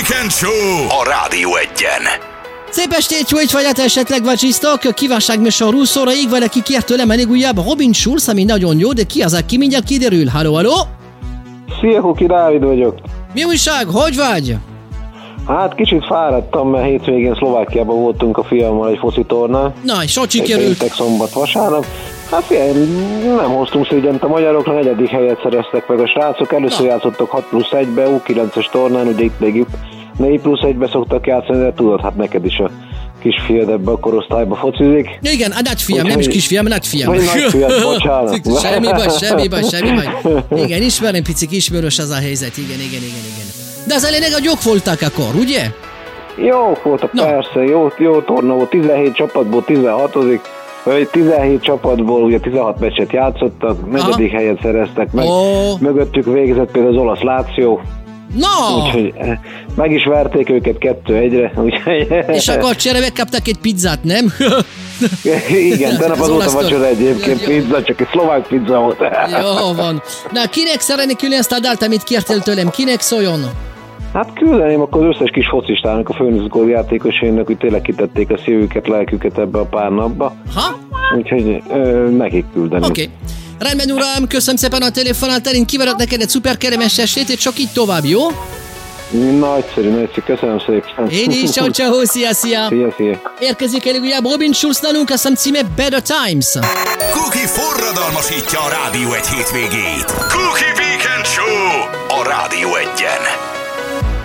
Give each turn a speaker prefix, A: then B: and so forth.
A: Weekend Show a Rádió Egyen.
B: Szép estét, jó étvágyat esetleg vacsisztok. Kívánságműsor 20 óraig valaki kért tőlem elég újabb Robin Schulz, ami nagyon jó, de ki az, aki mindjárt kiderül. Halló, halló?
C: Szia, Kuki, Dávid vagyok.
B: Mi újság? Hogy vagy?
C: Hát kicsit fáradtam, mert hétvégén Szlovákiában voltunk a fiammal egy focitornán.
B: Na, és hogy sikerült?
C: Péntek, szombat, vasárnap. Hát figyelj, nem hoztunk szégyent a magyarokra, 4. helyet szereztek meg a srácok. Először játszottak 6+1-be, U9-es tornán, ugye itt még 4+1-be szoktak játszani, de tudod, hát neked is a kisfiad ebbe a korosztályba focizik.
B: Igen, a nagyfiam, nem is kisfiam, nagyfiam.
C: Vagy nagyfiam, bocsánat.
B: semmi baj. Igen, ismerem, picik, ismerős az a helyzet, igen. De az elég nagyok voltak akkor, ugye?
C: Jó voltak, persze, jó torna volt, 17 csapatból 16-odik. 17 csapatból ugye 16 meccset játszottak, 4. helyet szereztek meg. Mögöttük végzett például az olasz Láció.
B: No!
C: Úgyhogy meg is verték őket 2-1-re.
B: És akkor cserébe kaptak egy pizzát, nem?
C: Igen, tegnap az volt a vacsora egyébként, pizza, csak egy szlovák pizza volt.
B: Jó van. Na, kinek szeretnék küldeni ezt a dalt, amit kértél tőlem? Kinek szóljon?
C: Hát küldeném akkor az összes kis focistának, a főnizgól játékosainak, hogy tényleg kitették a szívüket, lelküket ebbe a pár napba.
B: Ha?
C: Úgyhogy nekik küldeném.
B: Oké. Rendben, uram, köszönöm szépen a telefonát, én kívánok neked egy szuper kellemes estét, csak így tovább, jó?
C: Nagyszerű, köszönöm szépen.
B: Én is, ciao, szia.
C: Szia.
B: Érkezik elég újabb Robin Schulz nálunk, azt hiszem címe Better Times.
A: Kuki forradalmasítja a Rádió Egy hétvégét. Kuki Weekend Show a Rádió Egyen.